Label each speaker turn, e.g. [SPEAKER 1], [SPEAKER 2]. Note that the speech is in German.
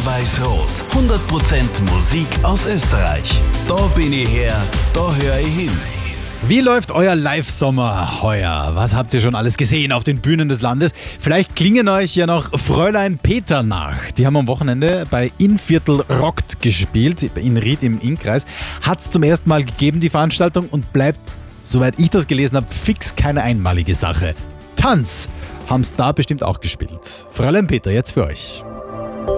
[SPEAKER 1] Rot-Weiß-Rot. 100% Musik aus Österreich. Da bin ich her, da höre ich hin.
[SPEAKER 2] Wie läuft euer Live-Sommer heuer? Was habt ihr schon alles gesehen auf den Bühnen des Landes? Vielleicht klingen euch ja noch Fräulein Peter nach. Die haben am Wochenende bei Innviertel Rockt gespielt, in Ried im Innkreis. Hat es zum ersten Mal gegeben, die Veranstaltung, und bleibt, soweit ich das gelesen habe, fix keine einmalige Sache. Tanz haben es da bestimmt auch gespielt. Fräulein Peter, jetzt für euch.